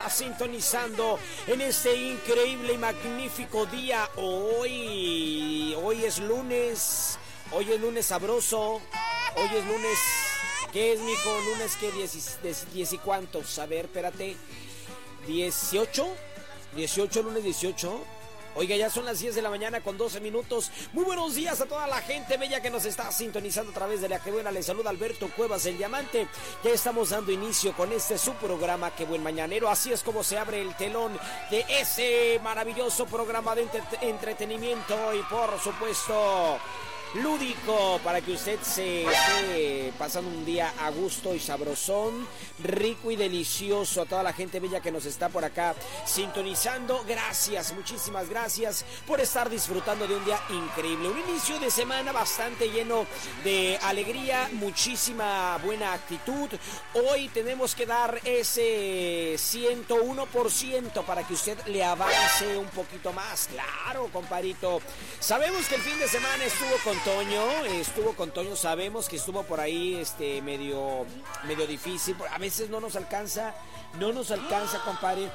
está sintonizando en este increíble y magnífico día. Hoy es lunes sabroso. Hoy es lunes. ¿Qué es, mijo? ¿Lunes qué? ¿10 y cuántos? A ver, espérate. ¿18? Lunes 18. Oiga, ya son las 10 de la mañana con 12 minutos. Muy buenos días a toda la gente bella que nos está sintonizando a través de la Que Buena. Les saluda Alberto Cuevas, el Diamante. Ya estamos dando inicio con su programa Que Buen Mañanero. Así es como se abre el telón de ese maravilloso programa de entretenimiento y, por supuesto, lúdico, para que usted se esté pasando un día a gusto y sabrosón, rico y delicioso. A toda la gente bella que nos está por acá sintonizando, gracias, muchísimas gracias por estar disfrutando de un día increíble, un inicio de semana bastante lleno de alegría, muchísima buena actitud. Hoy tenemos que dar ese 101% para que usted le avance un poquito más. Claro, compadrito, sabemos que el fin de semana estuvo con Toño, sabemos que estuvo por ahí medio difícil. A veces no nos alcanza, compadre.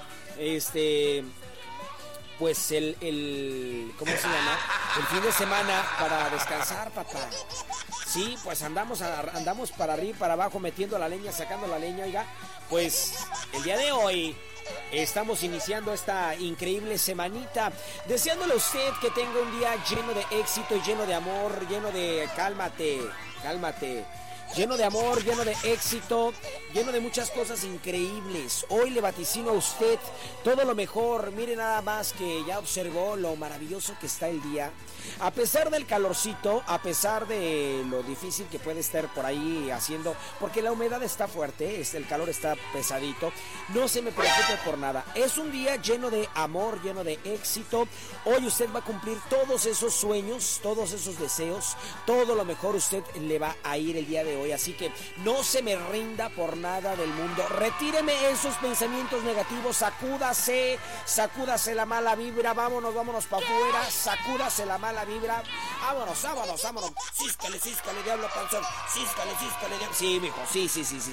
Pues ¿cómo se llama? El fin de semana para descansar, papá. Sí, pues andamos para arriba, para abajo, metiendo la leña, sacando la leña, oiga. Pues el día de hoy estamos iniciando esta increíble semanita, deseándole a usted que tenga un día lleno de éxito, lleno de amor, lleno de cálmate, lleno de amor, lleno de éxito, lleno de muchas cosas increíbles. Hoy le vaticino a usted todo lo mejor. Mire nada más que ya observó lo maravilloso que está el día. A pesar del calorcito, a pesar de lo difícil que puede estar por ahí haciendo, porque la humedad está fuerte, el calor está pesadito, no se me preocupe por nada. Es un día lleno de amor, lleno de éxito. Hoy usted va a cumplir todos esos sueños, todos esos deseos, todo lo mejor usted le va a ir el día de hoy. Así que no se me rinda por nada del mundo. Retíreme esos pensamientos negativos, sacúdase la mala vibra, vámonos para afuera, sacúdase la mala vibra, vámonos. Císcale, diablo panzón, císcale, diablo. Sí, mijo, sí.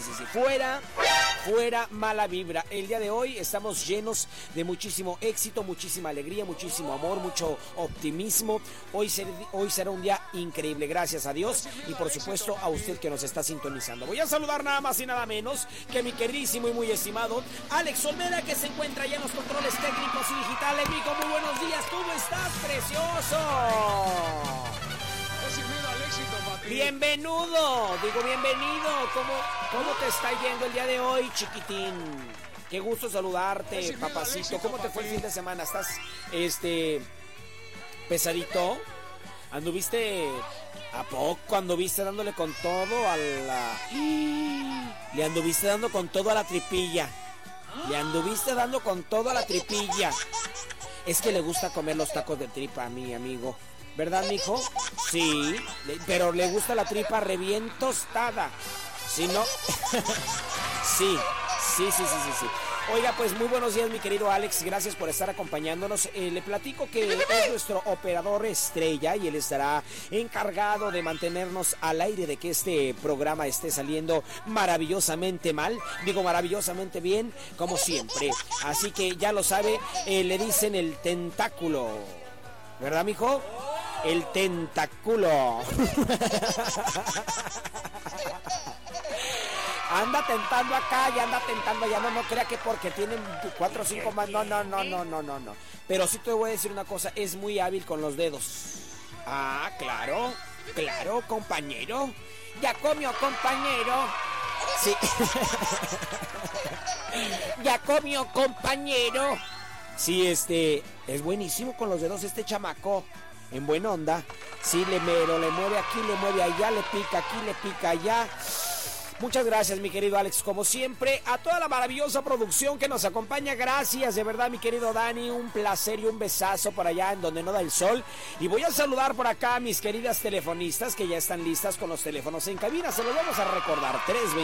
Fuera mala vibra. El día de hoy estamos llenos de muchísimo éxito, muchísima alegría, muchísimo amor, mucho optimismo. Hoy será un día increíble, gracias a Dios y por supuesto a usted que nos está sintonizando. Voy a saludar nada más y nada menos que mi queridísimo y muy estimado Alex Olmeda, que se encuentra ya en los controles técnicos y digitales. Mijo, muy buenos días, ¿cómo estás, precioso? Bienvenido. ¿Cómo te está yendo el día de hoy, chiquitín? Qué gusto saludarte, papacito. ¿Cómo te fue el fin de semana? ¿Estás pesadito? ¿Anduviste a poco? ¿Anduviste dándole con todo a la... Le anduviste dando con todo a la tripilla. Es que le gusta comer los tacos de tripa a mi amigo, ¿verdad, mijo? Sí, pero le gusta la tripa re bien tostada. Si no... Sí. Oiga, pues muy buenos días, mi querido Alex, gracias por estar acompañándonos. Le platico que es nuestro operador estrella y él estará encargado de mantenernos al aire, de que este programa esté saliendo maravillosamente maravillosamente bien, como siempre. Así que ya lo sabe, le dicen el tentáculo, ¿verdad, mijo? El tentáculo. Anda tentando acá y anda tentando allá. No crea que porque tienen 4 o 5 más. No. Pero sí te voy a decir una cosa, es muy hábil con los dedos. Ah, claro, compañero. Ya comió, compañero. Sí. Ya comió, compañero. Sí, es buenísimo con los dedos este chamaco. En buena onda. Sí, le mueve aquí, le mueve allá, le pica aquí, le pica allá. Muchas gracias, mi querido Alex, como siempre, a toda la maravillosa producción que nos acompaña, gracias, de verdad, mi querido Dani, un placer y un besazo por allá en donde no da el sol, y voy a saludar por acá a mis queridas telefonistas que ya están listas con los teléfonos en cabina, se los vamos a recordar,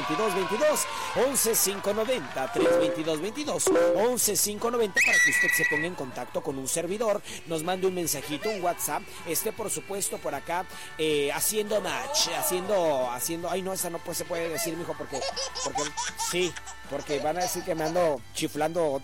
322-22-11590, 322-22-11590, para que usted se ponga en contacto con un servidor, nos mande un mensajito, un WhatsApp, por supuesto, por acá, haciendo match, haciendo, ay no, esa no se puede decir, mijo, porque sí, porque van a decir que me ando chiflando